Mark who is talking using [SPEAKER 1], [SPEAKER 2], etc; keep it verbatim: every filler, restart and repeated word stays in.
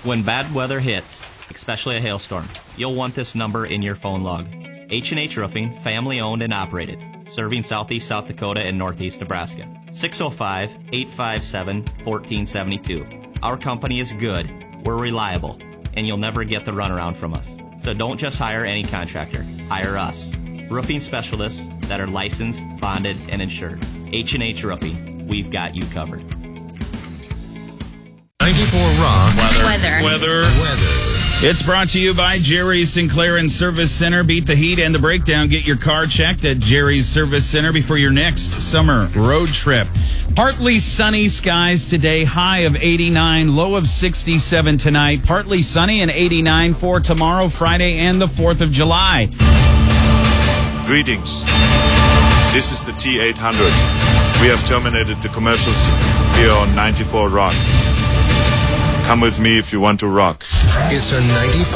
[SPEAKER 1] When bad weather hits, especially a hailstorm, you'll want this number in your phone log. H and H Roofing, family owned and operated, serving southeast South Dakota and northeast Nebraska. six oh five, eight five seven, one four seven two. Our company is good, we're reliable, and you'll never get the runaround from us. So don't just hire any contractor, hire us. Roofing specialists that are licensed, bonded, and insured. H and H Roofing, we've got you covered.
[SPEAKER 2] ninety-four Rock.
[SPEAKER 3] Weather.
[SPEAKER 4] Weather.
[SPEAKER 2] Weather. Weather.
[SPEAKER 3] It's brought to you by Jerry's Sinclair and Service Center. Beat the heat and the breakdown. Get your car checked at Jerry's Service Center before your next summer road trip. Partly sunny skies today, high of eighty-nine, low of sixty-seven tonight. Partly sunny and eighty-nine for tomorrow, Friday, and the fourth of July.
[SPEAKER 5] Greetings. This is the T eight hundred. We have terminated the commercials here on ninety-four Rock. Come with me if you want to rock.
[SPEAKER 2] It's a ninety-four